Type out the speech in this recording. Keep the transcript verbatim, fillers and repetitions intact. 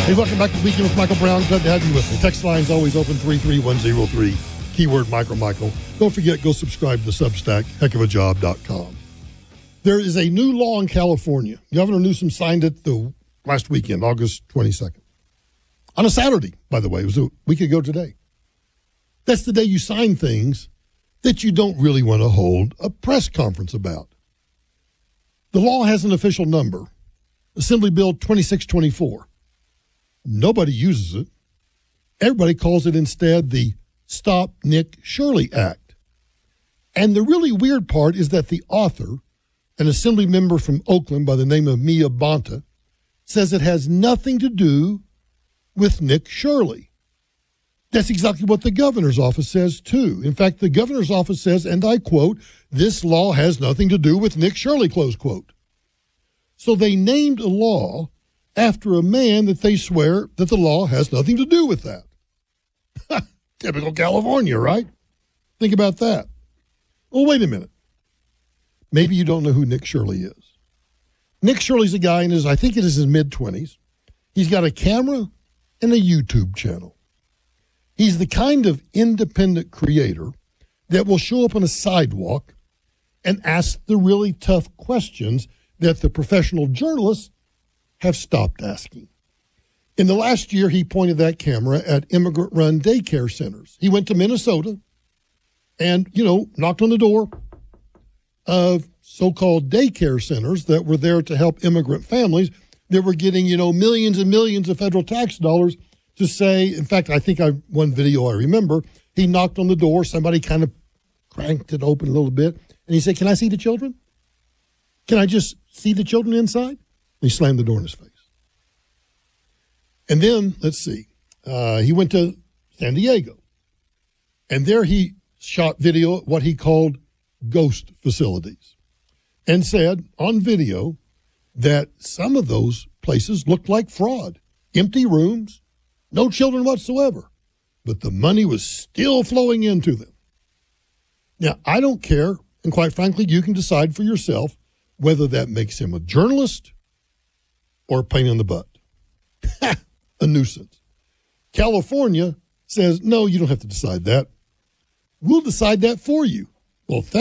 Hey, welcome back to Weekend with Michael Brown. Glad to have you with me. Text line's always open, three three one zero three, keyword Michael Michael. Don't forget, go subscribe to the Substack, heck of a job dot com. There is a new law in California. Governor Newsom signed it the last weekend, August twenty-second. On a Saturday, by the way. It was a week ago today. That's the day you sign things that you don't really want to hold a press conference about. The law has an official number, Assembly Bill twenty-six twenty-four. Nobody uses it. Everybody calls it instead the Stop Nick Shirley Act. And the really weird part is that the author, an assembly member from Oakland by the name of Mia Bonta, says it has nothing to do with Nick Shirley. That's exactly what the governor's office says, too. In fact, the governor's office says, and I quote, "This law has nothing to do with Nick Shirley," close quote. So they named a law after a man that they swear that the law has nothing to do with that. Typical California, right? Think about that. Well, wait a minute. Maybe you don't know who Nick Shirley is. Nick Shirley's a guy in his, I think it is his mid-twenties. He's got a camera and a YouTube channel. He's the kind of independent creator that will show up on a sidewalk and ask the really tough questions that the professional journalists have stopped asking. In the last year, he pointed that camera at immigrant-run daycare centers. He went to Minnesota and, you know, knocked on the door of so-called daycare centers that were there to help immigrant families that were getting, you know, millions and millions of federal tax dollars to say, in fact, I think I one video I remember, he knocked on the door, somebody kind of cranked it open a little bit, and he said, "Can I see the children? Can I just see the children inside?" And he slammed the door in his face. And then, let's see, uh, he went to San Diego. And there he shot video at what he called ghost facilities and said on video that some of those places looked like fraud. Empty rooms, no children whatsoever, but the money was still flowing into them. Now, I don't care, and quite frankly, you can decide for yourself whether that makes him a journalist or a pain in the butt. A nuisance. California says, no, you don't have to decide that. We'll decide that for you. Well, thank